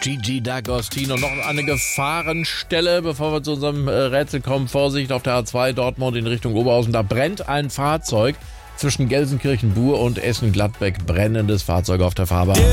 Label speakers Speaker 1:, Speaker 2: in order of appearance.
Speaker 1: Gigi D'Agostino. Noch eine Gefahrenstelle, bevor wir zu unserem Rätsel kommen. Vorsicht auf der A2 Dortmund in Richtung Oberhausen. Da brennt ein Fahrzeug zwischen Gelsenkirchen-Bur und Essen-Gladbeck. Brennendes Fahrzeug auf der Fahrbahn.